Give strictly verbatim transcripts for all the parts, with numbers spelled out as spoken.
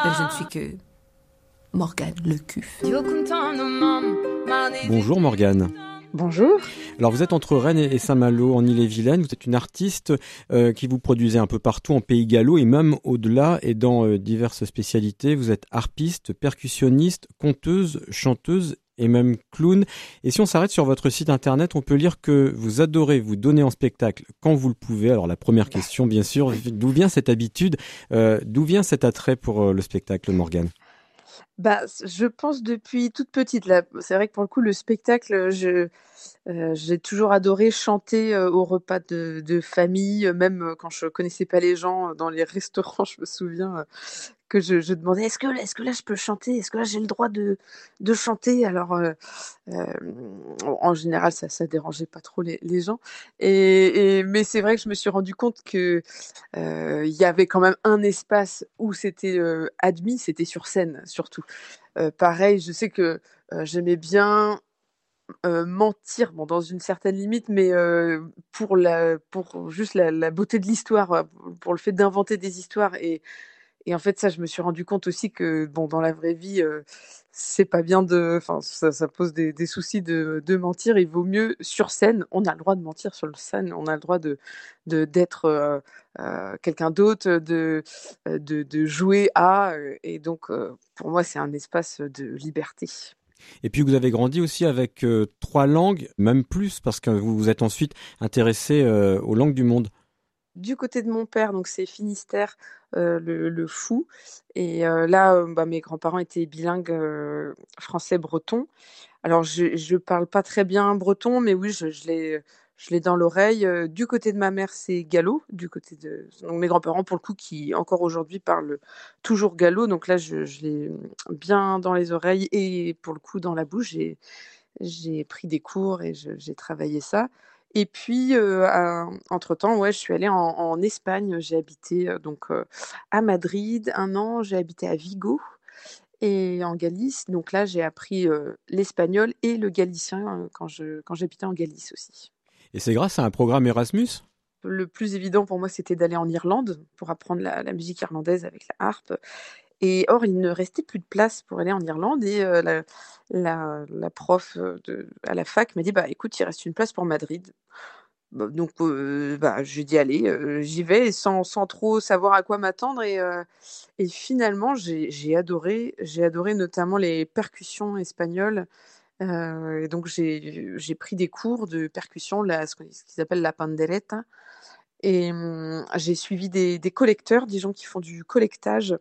je ne suis que Morgane Lecuf. Bonjour Morgane. Bonjour. Alors vous êtes entre Rennes et Saint-Malo en Ille-et-Vilaine. Vous êtes une artiste euh, qui vous produisez un peu partout en Pays Gallo et même au-delà et dans euh, diverses spécialités. Vous êtes harpiste, percussionniste, conteuse, chanteuse et même clown. Et si on s'arrête sur votre site internet, on peut lire que vous adorez vous donner en spectacle quand vous le pouvez. Alors la première question, bien sûr, d'où vient cette habitude, euh, d'où vient cet attrait pour euh, le spectacle, Morgane ? Bah, je pense depuis toute petite. Là, c'est vrai que pour le coup, le spectacle, je, euh, j'ai toujours adoré chanter euh, au repas de, de famille, même euh, quand je connaissais pas les gens euh, dans les restaurants. Je me souviens euh, que je, je demandais est-ce que, est-ce que là je peux chanter? Est-ce que là j'ai le droit de, de chanter? Alors, euh, euh, en général, ça, ça dérangeait pas trop les, les gens. Et, et, mais c'est vrai que je me suis rendu compte que euh, il y avait quand même un espace où c'était euh, admis, c'était sur scène surtout. Euh, pareil, je sais que euh, j'aimais bien euh, mentir, bon, dans une certaine limite, mais euh, pour la, pour juste la, la beauté de l'histoire, euh, pour le fait d'inventer des histoires. Et, et en fait, ça, je me suis rendu compte aussi que, bon, dans la vraie vie, euh, c'est pas bien de, enfin, ça, ça pose des, des soucis de, de mentir. Il vaut mieux sur scène. On a le droit de mentir sur le scène. On a le droit de, de d'être euh, euh, quelqu'un d'autre, de, de, de jouer à. euh, Et donc, euh, pour moi, c'est un espace de liberté. Et puis vous avez grandi aussi avec euh, trois langues, même plus, parce que vous vous êtes ensuite intéressé euh, aux langues du monde. Du côté de mon père, donc c'est Finistère, heu, le le Fou. Et heu, là, heu, bah, mes grands-parents étaient bilingues, heu, français-breton. Alors je je parle pas très bien breton, mais oui, je je l'ai je l'ai dans l'oreille. Heu, du côté de ma mère, c'est gallo, du côté de donc mes grands-parents, pour le coup, qui encore aujourd'hui parlent toujours gallo. Donc là, je je l'ai, mmh, bien dans les oreilles et pour le coup dans la bouche. J'ai j'ai pris des cours et je j'ai travaillé ça. Et puis, heu, à entre-temps, ouais, je suis allée en en Espagne. J'ai habité, heu, donc, heu, à Madrid un an, j'ai habité à Vigo et en Galice. Donc là, j'ai appris, heu, l'espagnol et le galicien, heu, quand je quand j'habitais en Galice aussi. Et c'est grâce à un programme Erasmus ? Le plus évident pour moi, c'était d'aller en Irlande pour apprendre la la musique irlandaise avec la harpe. Et or, il ne restait plus de place pour aller en Irlande et heu, la la la prof, heu, de à la fac m'a dit: «Bah, écoute, il reste une place pour Madrid». Bah, donc heu, bah, j'ai dit: «Allez, heu, j'y vais» sans sans trop savoir à quoi m'attendre. Et heu et finalement, j'ai j'ai adoré. J'ai adoré notamment les percussions espagnoles. Heu et donc j'ai j'ai pris des cours de percussion, la ce qu'on ce qu'ils appellent la pandereta. Et mmh, j'ai suivi des des collecteurs, des gens qui font du collectage,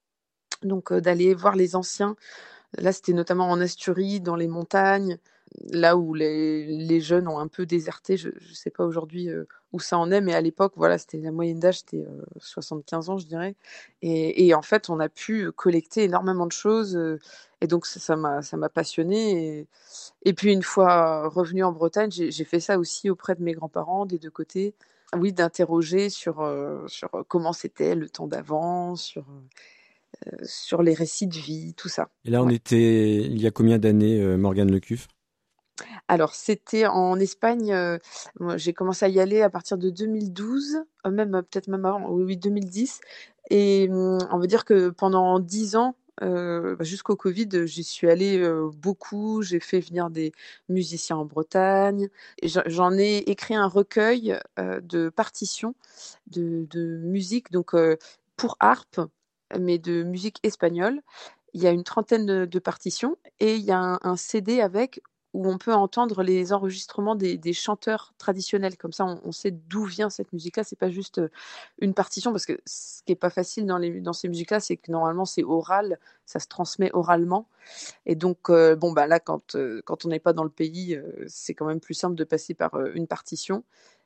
donc heu, d'aller voir les anciens. Là, c'était notamment en Asturie, dans les montagnes, là où les les jeunes ont un peu déserté. Je ne sais pas aujourd'hui, heu, où ça en est, mais à l'époque, voilà, c'était la moyenne d'âge, c'était, heu, soixante-quinze ans, je dirais. Et et en fait, on a pu collecter énormément de choses, heu et donc ça ça m'a ça m'a passionnée. Et et puis une fois revenue en Bretagne, j'ai j'ai fait ça aussi auprès de mes grands-parents des deux côtés. Oui, d'interroger sur, heu, sur, comment c'était le temps d'avant, sur, heu, sur les récits de vie, tout ça. Et là, on Ouais. était il y a combien d'années, euh, Morgane Lecuf ? Alors, c'était en Espagne. Heu, moi, j'ai commencé à y aller à partir de deux mille douze, heu, même, heu, peut-être même avant, oui, oui, deux mille dix. Et mmh, on va dire que pendant dix ans, heu, bah, jusqu'au covid, heu, j'y suis allée, heu, beaucoup. J'ai fait venir des musiciens en Bretagne et j'en j'en ai écrit un recueil, heu, de partitions de de musique, donc heu, pour harpe, mais de musique espagnole. Il y a une trentaine de de partitions et il y a un un C D avec, où on peut entendre les enregistrements des des chanteurs traditionnels. Comme ça, on on sait d'où vient cette musique-là. C'est pas juste, heu, une partition, parce que ce qui est pas facile dans les dans ces musiques-là, c'est que normalement c'est oral, ça se transmet oralement. Et donc heu, bon, bah, là, quand, heu, quand on n'est pas dans le pays, heu, c'est quand même plus simple de passer par, heu, une partition.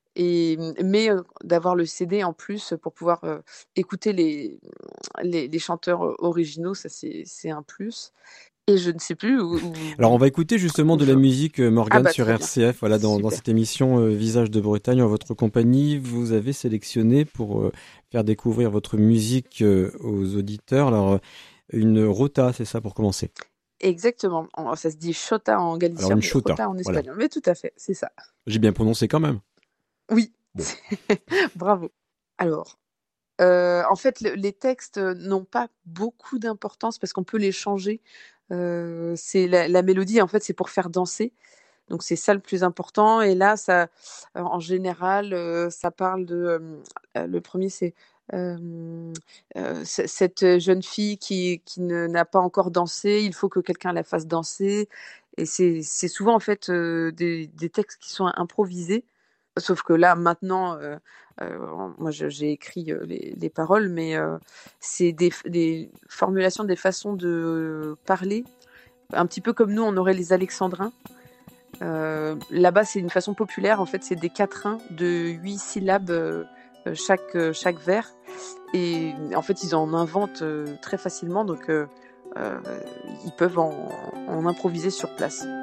Et mmh, mais heu, d'avoir le C D en plus pour pouvoir, heu, écouter les les les chanteurs, heu, originaux, ça c'est c'est un plus. Et je ne sais plus où Alors, on où va écouter justement où de je la musique, euh, ah Morgane, bah, sur très bien, R C F. Voilà, dans, dans super. cette émission euh, Visage de Bretagne, en votre compagnie, vous avez sélectionné pour euh, faire découvrir votre musique euh, aux auditeurs. Alors, euh, une rota, c'est ça pour commencer. Exactement. En ça se dit chota en Alors, galicien, une mais chota, jota en voilà. espagnol. Mais tout à fait, c'est ça. J'ai bien prononcé quand même. Oui, Bon. bravo. Alors Heu, en fait, le les textes n'ont pas beaucoup d'importance parce qu'on peut les changer. Heu, c'est la la mélodie, en fait, c'est pour faire danser, donc c'est ça le plus important et là, ça euh, en général, heu, ça parle de, hem, heu, le premier c'est, hem, heu, c cette jeune fille qui qui ne n'a pas encore dansé, il faut que quelqu'un la fasse danser et c'est c'est souvent, en fait, heu, des des textes qui sont improvisés. Sauf que là, maintenant, heu heu, moi je j'ai écrit, heu, les les paroles, mais heu, c'est des f des formulations, des façons de parler, un petit peu comme nous on aurait les alexandrins. Heu, là-bas, c'est une façon populaire, en fait, c'est des quatrains de huit syllabes, heu heu, chaque, heu, chaque vers et en fait, ils en inventent, heu, très facilement donc heu heu, ils peuvent en en improviser sur place.